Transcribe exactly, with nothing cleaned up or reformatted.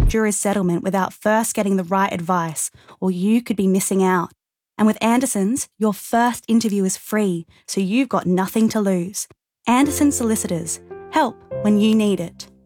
withdraw his settlement without first getting the right advice, or you could be missing out. And with Andersons, your first interview is free, so you've got nothing to lose. Andersons Solicitors. Help when you need it.